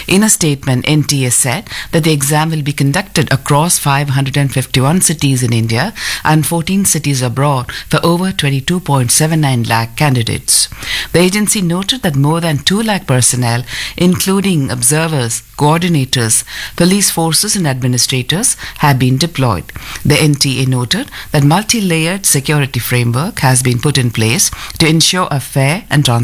In a statement, NTA said that the exam will be conducted across 551 cities in India and 14 cities abroad for over 22.79 lakh candidates. The agency noted that more than 2 lakh personnel, including observers, coordinators, police forces and administrators, have been deployed. The NTA noted that multi-layered security framework has been put in place to ensure a fair and transparent